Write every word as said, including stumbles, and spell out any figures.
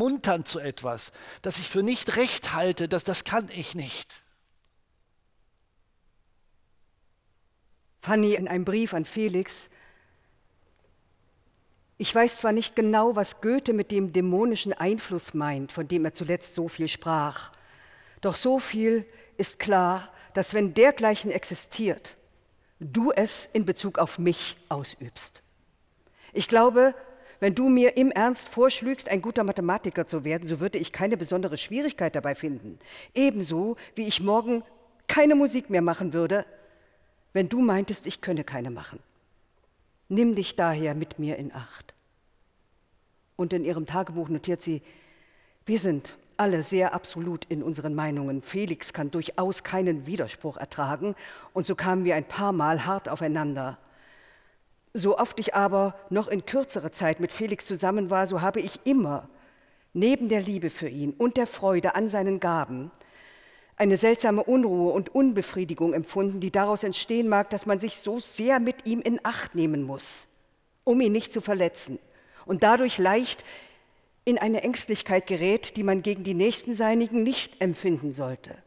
ermuntern zu etwas, das ich für nicht recht halte, das, das kann ich nicht. Fanny in einem Brief an Felix: Ich weiß zwar nicht genau, was Goethe mit dem dämonischen Einfluss meint, von dem er zuletzt so viel sprach, doch so viel ist klar, dass wenn dergleichen existiert, du es in Bezug auf mich ausübst. Ich glaube, wenn du mir im Ernst vorschlügst, ein guter Mathematiker zu werden, so würde ich keine besondere Schwierigkeit dabei finden. Ebenso wie ich morgen keine Musik mehr machen würde, wenn du meintest, ich könne keine machen. Nimm dich daher mit mir in Acht. Und in ihrem Tagebuch notiert sie: Wir sind alle sehr absolut in unseren Meinungen. Felix kann durchaus keinen Widerspruch ertragen, und so kamen wir ein paar Mal hart aufeinander. So oft ich aber noch in kürzerer Zeit mit Felix zusammen war, so habe ich immer neben der Liebe für ihn und der Freude an seinen Gaben eine seltsame Unruhe und Unbefriedigung empfunden, die daraus entstehen mag, dass man sich so sehr mit ihm in Acht nehmen muss, um ihn nicht zu verletzen, und dadurch leicht in eine Ängstlichkeit gerät, die man gegen die nächsten Seinigen nicht empfinden sollte.